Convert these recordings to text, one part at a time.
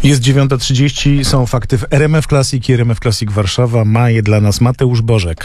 Jest 9:30, są fakty w RMF Classic i RMF Classic Warszawa. Ma je dla nas Mateusz Bożek.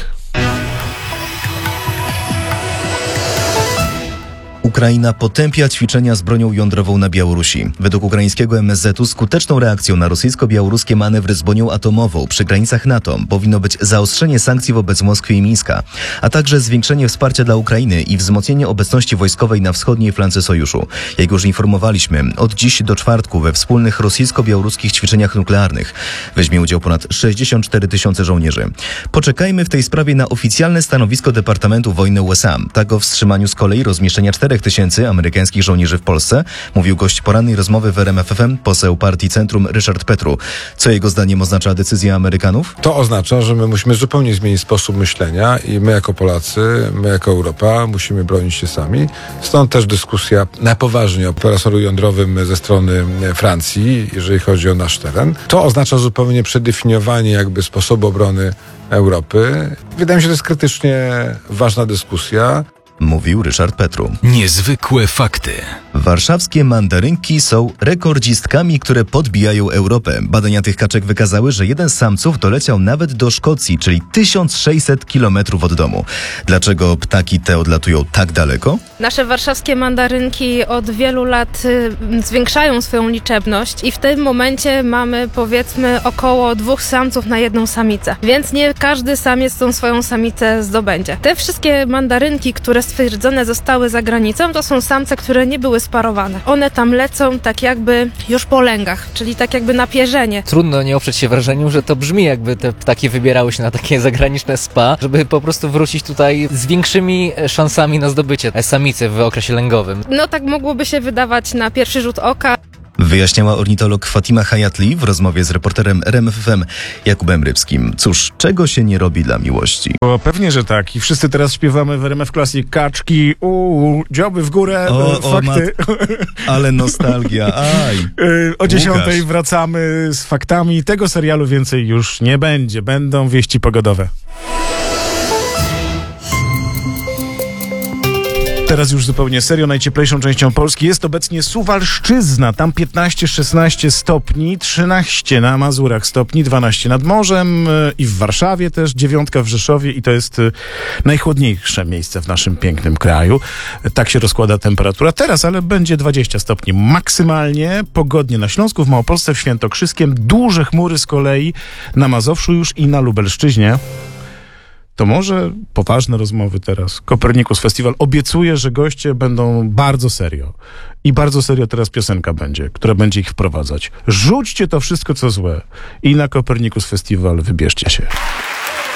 Ukraina potępia ćwiczenia z bronią jądrową na Białorusi. Według ukraińskiego MSZ-u skuteczną reakcją na rosyjsko-białoruskie manewry z bronią atomową przy granicach NATO powinno być zaostrzenie sankcji wobec Moskwy i Mińska, a także zwiększenie wsparcia dla Ukrainy i wzmocnienie obecności wojskowej na wschodniej flance sojuszu. Jak już informowaliśmy, od dziś do czwartku we wspólnych rosyjsko-białoruskich ćwiczeniach nuklearnych weźmie udział ponad 64 000 żołnierzy. Poczekajmy w tej sprawie na oficjalne stanowisko Departamentu Wojny USA. Tak o wstrzymaniu z kolei rozmieszczenia 4 000 amerykańskich żołnierzy w Polsce mówił gość porannej rozmowy w RMF FM, poseł Partii Centrum Ryszard Petru. Co jego zdaniem oznacza decyzja Amerykanów? To oznacza, że my musimy zupełnie zmienić sposób myślenia i my jako Polacy, my jako Europa musimy bronić się sami. Stąd też dyskusja na poważnie o parasolu jądrowym ze strony Francji, jeżeli chodzi o nasz teren. To oznacza zupełnie przedefiniowanie jakby sposobu obrony Europy. Wydaje mi się, że to jest krytycznie ważna dyskusja. Mówił Ryszard Petru. Niezwykłe fakty. Warszawskie mandarynki są rekordzistkami, które podbijają Europę. Badania tych kaczek wykazały, że jeden z samców doleciał nawet do Szkocji, czyli 1600 kilometrów od domu. Dlaczego ptaki te odlatują tak daleko? Nasze warszawskie mandarynki od wielu lat zwiększają swoją liczebność i w tym momencie mamy powiedzmy około 2 samców na 1 samicę. Więc nie każdy samiec tą swoją samicę zdobędzie. Te wszystkie mandarynki, które stwierdzone zostały za granicą, to są samce, które nie były sparowane. One tam lecą tak jakby już po lęgach, czyli tak jakby na pierzenie. Trudno nie oprzeć się wrażeniu, że to brzmi jakby te ptaki wybierały się na takie zagraniczne spa, żeby po prostu wrócić tutaj z większymi szansami na zdobycie samicy w okresie lęgowym. No tak mogłoby się wydawać na pierwszy rzut oka. Wyjaśniała ornitolog Fatima Hayatli w rozmowie z reporterem RMF FM Jakubem Rybskim. Cóż, czego się nie robi dla miłości? Bo pewnie, że tak. I wszyscy teraz śpiewamy w RMF Classic kaczki, dzioby w górę, fakty. Ale nostalgia, aj. O 10:00 wracamy z faktami. Tego serialu więcej już nie będzie. Będą wieści pogodowe. Teraz już zupełnie serio, najcieplejszą częścią Polski jest obecnie Suwalszczyzna. Tam 15-16 stopni, 13 na Mazurach stopni, 12 nad morzem i w Warszawie też, 9 w Rzeszowie i to jest najchłodniejsze miejsce w naszym pięknym kraju. Tak się rozkłada temperatura teraz, ale będzie 20 stopni maksymalnie, pogodnie na Śląsku, w Małopolsce, w Świętokrzyskiem, duże chmury z kolei na Mazowszu już i na Lubelszczyźnie. To może poważne rozmowy teraz. Kopernikus Festiwal obiecuje, że goście będą bardzo serio. I bardzo serio teraz piosenka będzie, która będzie ich wprowadzać. Rzućcie to wszystko, co złe i na Kopernikus Festiwal wybierzcie się.